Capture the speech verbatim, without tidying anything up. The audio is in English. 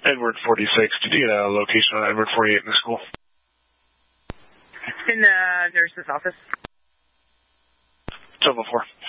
Edward forty-six. Did you get a location on Edward forty-eight in the school? In the nurse's office. twelve oh four.